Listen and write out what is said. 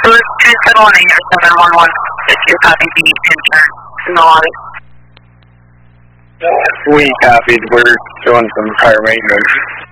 271 or 711 if you copy the insurance in the lobby. We copied. We're doing some car maintenance.